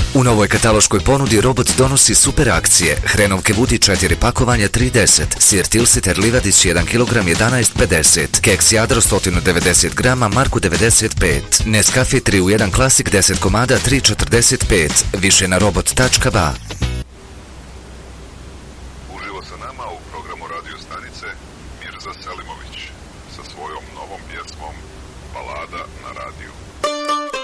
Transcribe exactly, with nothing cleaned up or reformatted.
U novoj kataloškoj ponudi Robot donosi super akcije. Hrenovke Buti četiri pakovanja tri deset, sir Tilsiter Livadić jedan kilogram jedanaest pedeset, keks Jadro sto devedeset grama Marku devedeset pet, Nescafe tri u jedan Klasik deset komada tri četrdeset pet, više na robot tačka ba. Uživo sa nama u programu radio stanice Mirza Selimović sa svojom novom pjesmom Balada na radiju.